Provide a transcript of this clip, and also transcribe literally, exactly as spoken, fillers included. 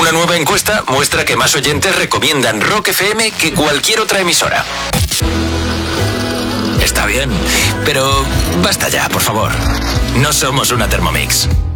Una nueva encuesta muestra que más oyentes recomiendan Rock F M que cualquier otra emisora. Está bien, pero basta ya, por favor. No somos una Thermomix.